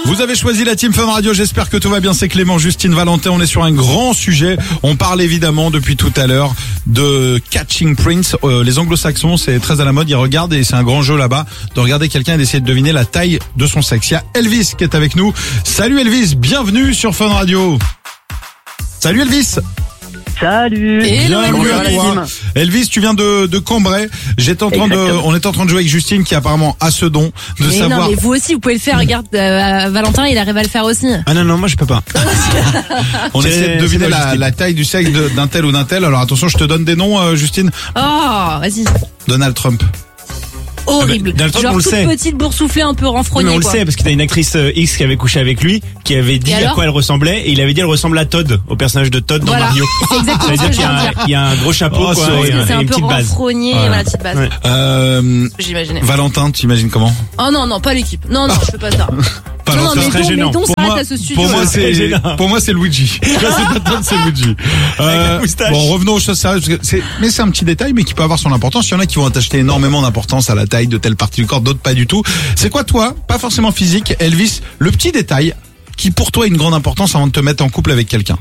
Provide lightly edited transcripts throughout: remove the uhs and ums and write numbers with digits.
Vous avez choisi la Team Fun Radio, j'espère que tout va bien, c'est Clément, Justine, Valentin, on est sur un grand sujet. On parle évidemment depuis tout à l'heure de Catching Prince. Les anglo-saxons, c'est très à la mode, ils regardent et c'est un grand jeu là-bas de regarder quelqu'un et d'essayer de deviner la taille de son sexe. Il y a Elvis qui est avec nous. Salut Elvis, bienvenue sur Fun Radio. Salut Elvis. Salut. Bienvenue à toi. Elvis, tu viens de Cambrai. On est en train de jouer avec Justine qui apparemment a ce don de savoir. Non, mais vous aussi, vous pouvez le faire. Regarde, Valentin, il arrive à le faire aussi. Ah non, moi je peux pas. On essaie de deviner la taille du sexe d'un tel ou d'un tel. Alors attention, je te donne des noms, Justine. Oh, vas-y. Donald Trump. Horrible. Dans le temps, genre on le toute sait. petite boursouflée un peu renfrognée. Mais on quoi. le sait parce qu'il y a une actrice X qui avait couché avec lui, qui avait dit à quoi elle ressemblait, et il avait dit elle ressemble à Todd, au personnage de Todd dans Voilà. Mario. C'est exactement Ça ça veut que je dire viens de dire. qu'il y a un gros chapeau, quoi, c'est et C'est un une peu petite base. renfrogné, voilà, petite base. Ouais. J'imaginais. Valentin, tu imagines comment? Oh non, pas l'équipe. Non, je fais pas ça. Pas Non, longtemps. mais très donc, gênant. mettons, s'arrête à ce studio. Pour moi, c'est Luigi. Là, c'est pas Todd, c'est Luigi. Avec la moustache. Bon, revenons aux choses sérieuses. Parce que mais c'est un petit détail, mais qui peut avoir son importance. Il y en a qui vont attacher énormément d'importance à la taille de telle partie du corps, d'autres pas du tout. C'est quoi, toi? Pas forcément physique, Elvis, le petit détail qui, pour toi, a une grande importance avant de te mettre en couple avec quelqu'un?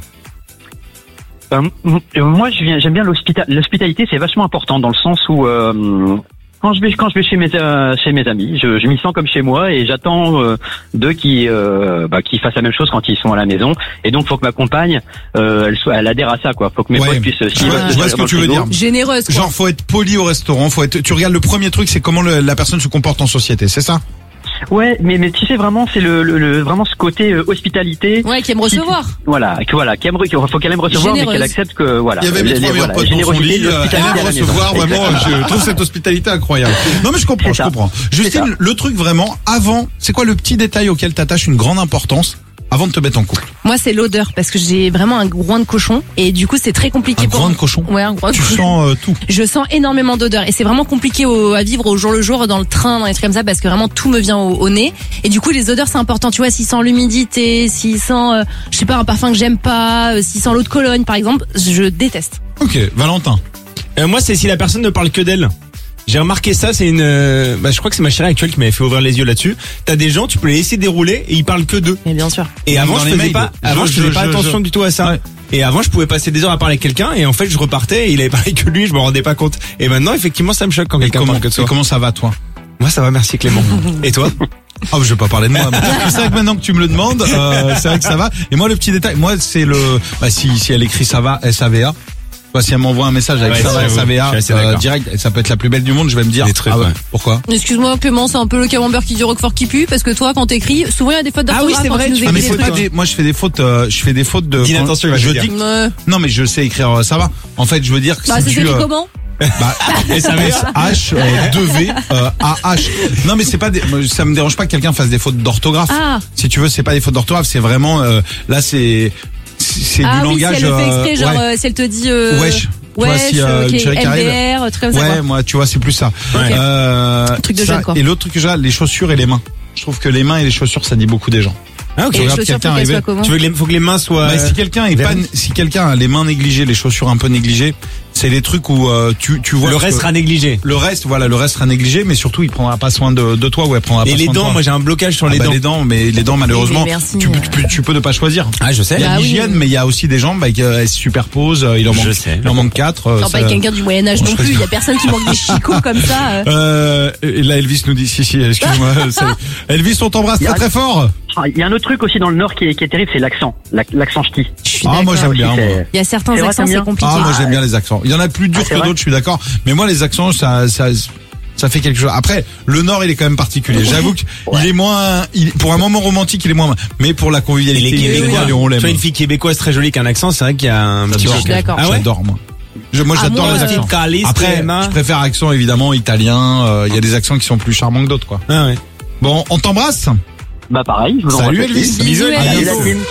Moi, j'aime bien l'hospitalité, c'est vachement important dans le sens où quand je vais chez mes amis, je m'y sens comme chez moi et j'attends d'eux qui fassent la même chose quand ils sont à la maison. Et donc, faut que ma compagne, elle adhère à ça, quoi. Faut que mes potes puissent. Je vois ce que tu veux dire. Généreuse, quoi. Genre, faut être poli au restaurant. Tu regardes le premier truc, c'est comment la personne se comporte en société. C'est ça? Ouais, mais tu sais vraiment, c'est vraiment ce côté hospitalité. Ouais, qui aime recevoir. Faut qu'elle aime recevoir, mais qu'elle accepte que voilà. Il y avait mes trois meilleurs potes dans son lit, elle aime recevoir, vraiment, je trouve cette hospitalité incroyable. Non mais je comprends. Justine, le truc vraiment, avant, c'est quoi le petit détail auquel t'attaches une grande importance avant de te mettre en couple? Moi, c'est l'odeur, parce que j'ai vraiment un groin de cochon, et du coup, c'est très compliqué pour groin de cochon? Ouais, un groin de Tu cochon. sens tout. Je sens énormément d'odeur, et c'est vraiment compliqué à vivre au jour le jour, dans le train, dans les trucs comme ça, parce que vraiment tout me vient au nez. Et du coup, les odeurs, c'est important. Tu vois, s'il sent l'humidité, s'il sent, je sais pas, un parfum que j'aime pas, s'il sent l'eau de Cologne, par exemple, je déteste. Ok, Valentin. Moi, c'est si la personne ne parle que d'elle. J'ai remarqué ça, c'est je crois que c'est ma chérie actuelle qui m'avait fait ouvrir les yeux là-dessus. T'as des gens, tu peux les laisser dérouler et ils parlent que d'eux. Mais bien sûr. Et avant, Dans je les faisais mails, pas attention du tout à ça. Ouais. Et avant, je pouvais passer des heures à parler avec quelqu'un et en fait, je repartais et il avait parlé que lui, je me rendais pas compte. Et maintenant, effectivement, ça me choque quand quelqu'un parle que de toi. Comment ça va, toi? Moi, ça va, merci Clément. Et toi? Oh, je vais pas parler de moi. C'est vrai que maintenant que tu me le demandes, c'est vrai que ça va. Et moi, le petit détail, moi, c'est si elle écrit ça va, S-A-V-A. Si elle m'envoie un message avec ça va, S-A-V-A, direct, ça peut être la plus belle du monde, je vais me dire, pourquoi? Excuse-moi, Clément, c'est un peu le camembert qui dit Roquefort qui pue, parce que toi, quand t'écris, souvent il y a des fautes d'orthographe. Ah oui, c'est vrai, quand tu nous mais écris c'est des pas trucs. Moi, je fais des fautes de. D'inattention, il va je te dire. dis. Non, mais je sais écrire ça va. En fait, je veux dire que Bah, si c'est tu. écrit comment? S-H, 2V, A-H. Non, mais c'est pas ça me dérange pas que quelqu'un fasse des fautes d'orthographe. Ah. Si tu veux, c'est pas des fautes d'orthographe, c'est vraiment, là, c'est du langage. Si elle le fait exprès, genre, si elle te dit, wesh. Wesh, ok, MDR, truc comme ça. Ouais, moi, tu vois, c'est plus ça. Truc de ça, jeune, quoi. Et l'autre truc que j'ai, les chaussures et les mains. Je trouve que les mains et les chaussures, ça dit beaucoup des gens. Ah, ok. Et les Regarde chaussures, quelqu'un faut qu'elles arriver. soient comment? Tu veux faut que les mains soient. Si quelqu'un a les mains négligées, les chaussures un peu négligées, c'est les trucs où tu vois le reste sera négligé. Le reste sera négligé, mais surtout il prendra pas soin de toi ou elle prendra pas soin de toi. Et les dents, moi j'ai un blocage sur les dents. Les dents malheureusement, merci. tu peux ne pas choisir. Ah, je sais. Il y a Bah oui. l'hygiène, mais il y a aussi des gens qui se superposent. Il en manque 4. Non, pas quelqu'un du Moyen-Âge non plus. Il y a personne qui manque des chicots comme ça. Et là, Elvis nous dit, si, excuse-moi. Elvis, on t'embrasse très très fort. Il y a un autre truc aussi dans le Nord qui est terrible, c'est l'accent. L'accent ch'ti. Moi j'aime bien. Il y a certains accents, c'est compliqué. Moi j'aime bien les accents. Il y en a plus durs que d'autres, je suis d'accord. Mais moi les accents, ça fait quelque chose. Après, le Nord, il est quand même particulier. J'avoue qu'il est moins, pour un moment romantique, il est moins, mais pour la convivialité, Et les Québécois, on l'aime. tu vois, une fille québécoise très jolie qui a un accent, c'est vrai qu'il y a un petit J'adore. Je suis d'accord. Ah ouais? J'adore, moi. J'adore moi, les accents. Calice, Après, je préfère accent évidemment italien. Il y a des accents qui sont plus charmants que d'autres, quoi. Ah ouais. Bon, on t'embrasse. Bah pareil, je vous envoie. Salut Elvis. Bisous, Allez, la team.